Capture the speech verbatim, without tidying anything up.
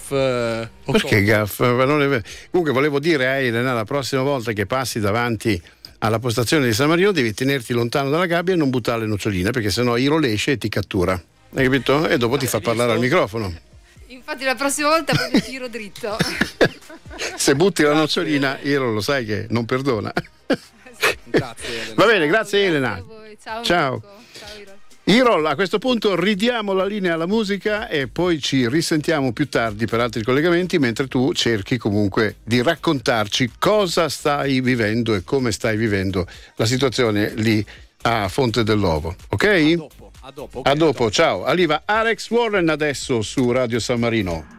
gaff. Eh, Perché gaff? Non è vero. Comunque volevo dire a Elena, la prossima volta che passi davanti alla postazione di San Marino devi tenerti lontano dalla gabbia e non buttare le noccioline, perché sennò Iro le esce e ti cattura. Hai capito? E dopo ti fa parlare al microfono. Infatti la prossima volta proprio tiro dritto. Se butti la nocciolina, Iro lo sai che non perdona. Grazie Elena. Va bene, grazie Elena. Grazie a voi. Ciao. Ciao. Marco. Ciao Iro. Irol, a questo punto ridiamo la linea alla musica e poi ci risentiamo più tardi per altri collegamenti, mentre tu cerchi comunque di raccontarci cosa stai vivendo e come stai vivendo la situazione lì a Fonte dell'Ovo, ok? A dopo, a dopo, okay, a dopo, a dopo. ciao. Arriva Alex Warren adesso su Radio San Marino.